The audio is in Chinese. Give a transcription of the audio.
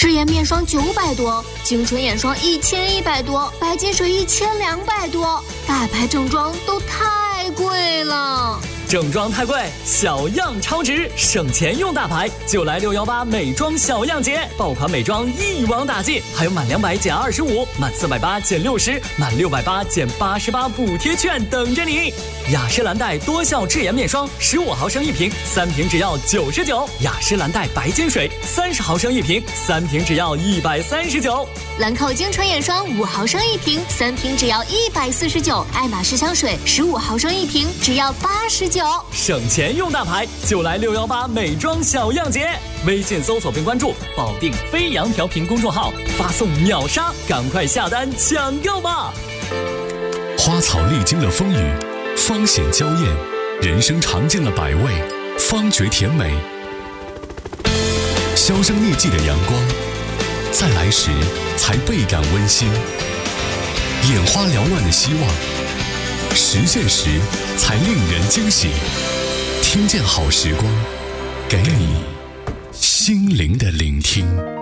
智颜面霜900多，精纯眼霜1100多，白金水1200多，大牌正装都太贵了。 正装太贵，小样超值，省钱用大牌，就来618美妆小样节，爆款美妆一网打尽，还有满200减25，满480减60，满680减88补贴券等着你。雅诗兰黛多效智颜面霜15毫升一瓶，3瓶只要99；雅诗兰黛白金水30毫升一瓶，3瓶只要139； 兰蔻精纯眼霜5毫升一瓶，3瓶只要149；爱马仕香水15毫升一瓶，只要89。 省钱用大牌，就来618美妆小样节。微信搜索并关注保定飞扬调频公众号，发送秒杀，赶快下单抢购吧。 花草历经了风雨，芳显娇艳，人生尝尽了百味，方觉甜美。销声匿迹的阳光，再来时才倍感温馨。眼花缭乱的希望，实现时才令人惊喜。听见好时光，给你心灵的聆听。